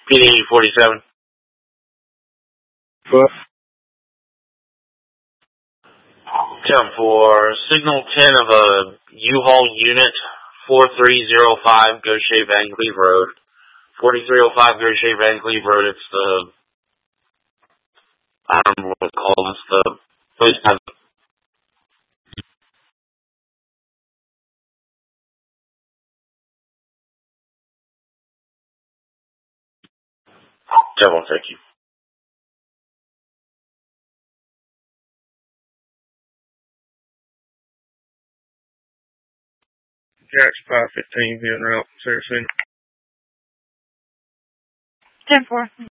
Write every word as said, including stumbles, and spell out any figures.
P D forty-seven. What? ten for signal ten of a U-Haul unit, four three zero five, Gaucher Van Cleve Road. forty-three oh five Gaucher Van Cleve Road, it's the, I don't remember what it's called, it's the police has. Devil, thank you. Jack's five fifteen, getting route, seriously. ten four.